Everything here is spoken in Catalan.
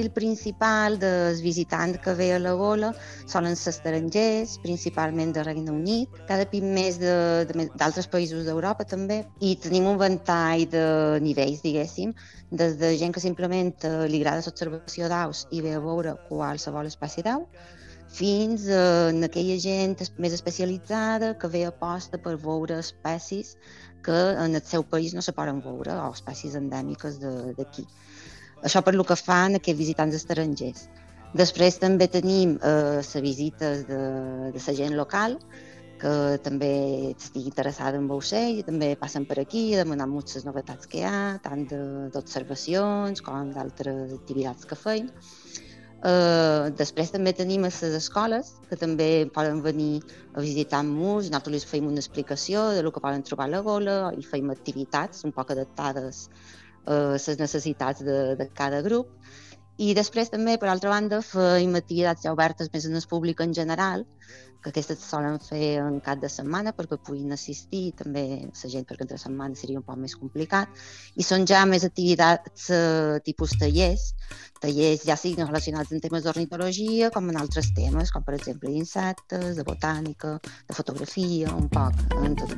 perfil principal dels visitants que ve a la Gola solen ser estrangers, principalment del Regne Unit, cada cop més d'altres països d'Europa també, i tenim un ventall de nivells, diguéssim, des de gent que simplement li agrada l'observació d'aus i ve a veure qualsevol espècie d'au, fins a aquella gent més especialitzada que ve a posta per veure espècies que en el seu país no se poden veure, o espècies endèmiques d'aquí. Això per lo que fan aquests visitants estrangers. Després també tenim les visites de la gent local, que també estigui interessada en l'ocell i també passen per aquí a demanar moltes novetats que hi ha, tant d'observacions com d'altres activitats que feim. Després també tenim les escoles, que també poden venir a visitar amb nos, i nosaltres els feim una explicació de lo que poden trobar a la Gola i feim activitats un poc adaptades a les necessitats de cada grup. I després també, per altra banda, feim activitats ja obertes més en el públic en general, que aquestes solen fer en cap de setmana perquè puguin assistir també la gent, perquè entre setmana seria un poc més complicat, i són ja més activitats tipus tallers ja siguin relacionats amb temes d'ornitologia com en altres temes, com per exemple d'insectes, de botànica, de fotografia, un poc en tot